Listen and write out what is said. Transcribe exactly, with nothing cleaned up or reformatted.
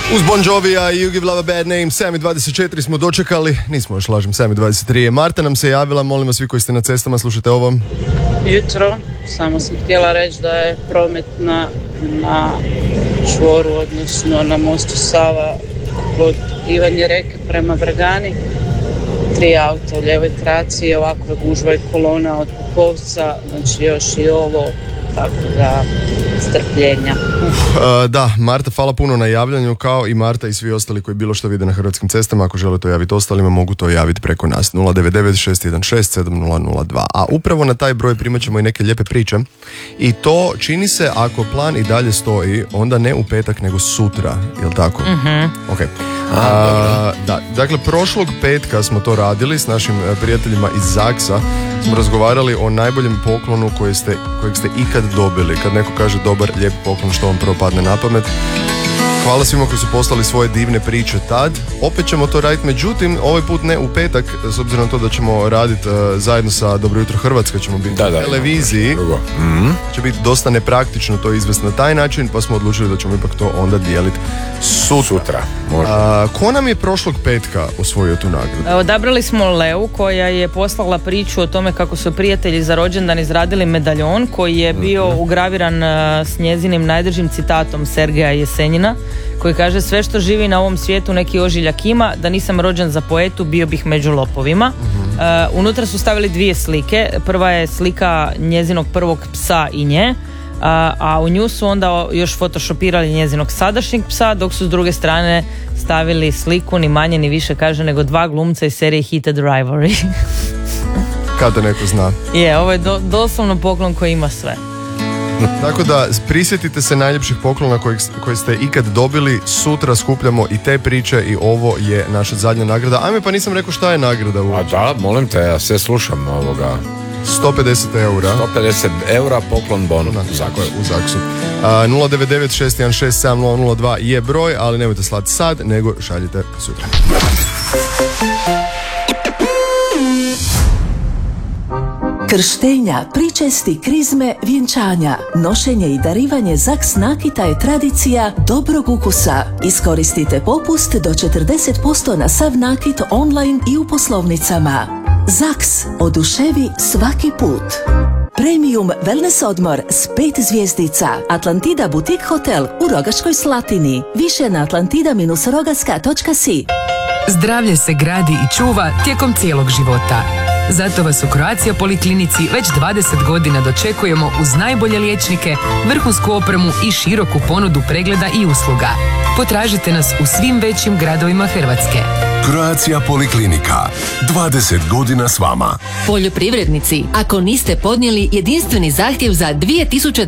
Uz Bon Jovija i You Give Love a Bad Name, sedam i dvadeset četiri smo dočekali, nismo još lažem, sedam i dvadeset tri je. Marta nam se javila, molim vas svi koji ste na cestama, slušajte ovo. Jutro, samo sam htjela reći da je promet na, na čvoru, odnosno na mostu Sava kod Ivanje Reke prema Brgani. Tri auta u lijevoj traci, ovako je gužva i kolona od Pukovca, znači još i ovo, tako da strpljenja. Uf, uh, da, Marta, hvala puno na javljanju, kao i Marta i svi ostali koji bilo što vide na hrvatskim cestama. Ako žele to javiti ostalima, mogu to javiti preko nas nula devet devet šest jedan šest sedam nula nula dva. A upravo na taj broj primat ćemo i neke lijepe priče. I to čini se, ako plan i dalje stoji, onda ne u petak nego sutra, jel tako? Mm-hmm. Ok. A, da, dakle, prošlog petka smo to radili s našim prijateljima iz Zaksa. Smo razgovarali o najboljem poklonu koji ste, kojeg ste ikad dobili. Kad neko kaže dobar, lijep poklon, što vam prvo padne na pamet. Hvala svima koji su poslali svoje divne priče tad. Opet ćemo to raditi, međutim, ovaj put ne u petak, s obzirom na to da ćemo raditi uh, zajedno sa Dobro jutro Hrvatska, ćemo biti da, na da, televiziji. Mm-hmm. Će biti dosta nepraktično to izvesti na taj način, pa smo odlučili da ćemo ipak to onda dijeliti sutra. Sutra, može. A, ko nam je prošlog petka osvojio tu nagradu? Odabrali smo Leu, koja je poslala priču o tome kako su prijatelji za rođendan izradili medaljon koji je bio mm-hmm. ugraviran uh, s njezinim najdražim citatom Sergeja Jesenjina, koji kaže: sve što živi na ovom svijetu neki ožiljak ima, da nisam rođen za poetu bio bih među lopovima. Mm-hmm. Uh, unutra su stavili dvije slike. Prva je slika njezinog prvog psa i nje, Uh, a u nju su onda još photoshopirali njezinog sadašnjeg psa, dok su s druge strane stavili sliku ni manje ni više kaže nego dva glumca iz serije Heated Rivalry. Kada neko zna. Je, ovo je do, doslovno poklon koji ima sve. Tako da prisjetite se najljepših poklona koje, koje ste ikad dobili. Sutra skupljamo i te priče i ovo je naša zadnja nagrada. Ajme, pa nisam rekao šta je nagrada uopće. A da, molim te, ja sve slušam ovoga. sto pedeset eura. sto pedeset eura poklon bonus u Zaksu. U Zaksu. Uh, nula devet devet šest jedan šest sedam nula nula dva je broj, ali nemojte slati sad, nego šaljite sutra. Krštenja, pričesti, krizme, vjenčanja, nošenje i darivanje Zaks nakita je tradicija dobrog ukusa. Iskoristite popust do četrdeset posto na sav nakit online i u poslovnicama. Zaks, oduševi svaki put. Premium wellness odmor s pet zvjezdica. Atlantida Boutique Hotel u Rogaškoj Slatini. Više na atlantida rogaska točka si. Zdravlje se gradi i čuva tijekom cijelog života. Zato vas u Croatia Poliklinici već dvadeset godina dočekujemo uz najbolje liječnike, vrhunsku opremu i široku ponudu pregleda i usluga. Potražite nas u svim većim gradovima Hrvatske. Croatia Poliklinika. dvadeset godina s vama. Poljoprivrednici, ako niste podnijeli jedinstveni zahtjev za dvije tisuće